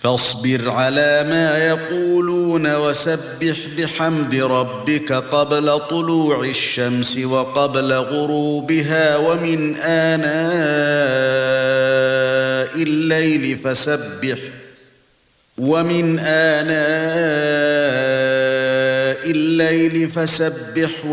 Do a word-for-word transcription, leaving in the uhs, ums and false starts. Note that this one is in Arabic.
فاصبر على ما يقولون وسبح بحمد ربك قبل طلوع الشمس وقبل غروبها ومن آناء الليل فسبح ومن آناء الليل فسبح